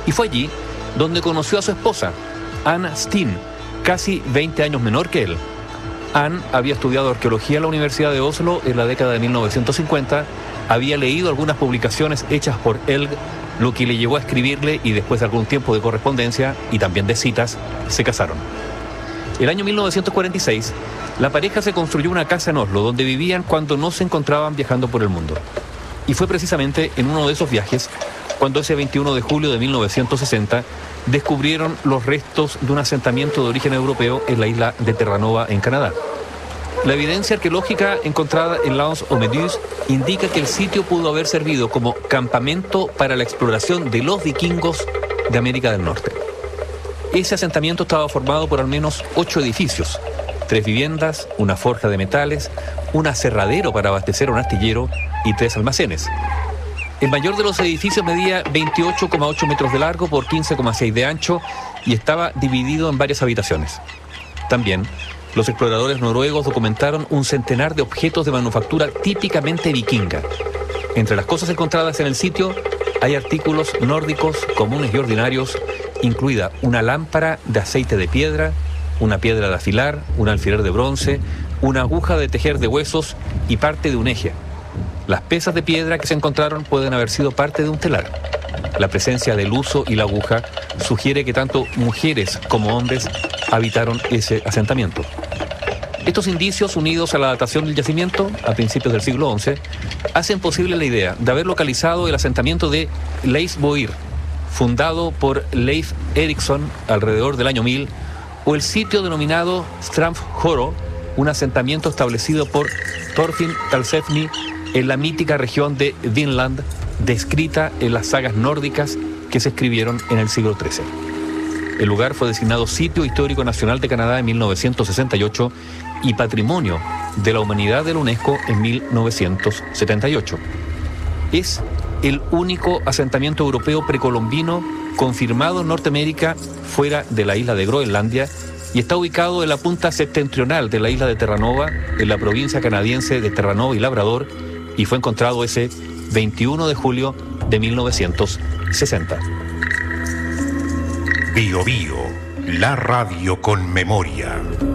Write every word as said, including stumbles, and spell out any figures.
Y fue allí donde conoció a su esposa, Anne Steen, casi veinte años menor que él. Anne había estudiado arqueología en la Universidad de Oslo en la década de mil novecientos cincuenta, había leído algunas publicaciones hechas por Elg, lo que le llevó a escribirle, y después de algún tiempo de correspondencia y también de citas, se casaron. El año mil novecientos cuarenta y seis, la pareja se construyó una casa en Oslo donde vivían cuando no se encontraban viajando por el mundo. Y fue precisamente en uno de esos viajes cuando ese veintiuno de julio de mil novecientos sesenta descubrieron los restos de un asentamiento de origen europeo en la isla de Terranova, en Canadá. La evidencia arqueológica encontrada en l'Anse aux Meduses indica que el sitio pudo haber servido como campamento para la exploración de los vikingos de América del Norte. Ese asentamiento estaba formado por al menos ocho edificios, tres viviendas, una forja de metales, un aserradero para abastecer un astillero y tres almacenes. El mayor de los edificios medía veintiocho coma ocho metros de largo por quince coma seis de ancho y estaba dividido en varias habitaciones. También, los exploradores noruegos documentaron un centenar de objetos de manufactura típicamente vikinga. Entre las cosas encontradas en el sitio hay artículos nórdicos comunes y ordinarios, incluida una lámpara de aceite de piedra, una piedra de afilar, un alfiler de bronce, una aguja de tejer de huesos y parte de un eje. Las piezas de piedra que se encontraron pueden haber sido parte de un telar. La presencia del huso y la aguja sugiere que tanto mujeres como hombres habitaron ese asentamiento. Estos indicios, unidos a la datación del yacimiento, a principios del siglo once, hacen posible la idea de haber localizado el asentamiento de Leifsboir, fundado por Leif Erikson alrededor del año mil, o el sitio denominado Strandhoro, un asentamiento establecido por Thorfinn Karlsefni en la mítica región de Vinland, descrita en las sagas nórdicas que se escribieron en el siglo trece. El lugar fue designado Sitio Histórico Nacional de Canadá en mil novecientos sesenta y ocho y Patrimonio de la Humanidad de la UNESCO en mil novecientos setenta y ocho. Es el único asentamiento europeo precolombino confirmado en Norteamérica fuera de la isla de Groenlandia y está ubicado en la punta septentrional de la isla de Terranova, en la provincia canadiense de Terranova y Labrador, y fue encontrado ese veintiuno de julio de mil novecientos sesenta. Bio Bio, la radio con memoria.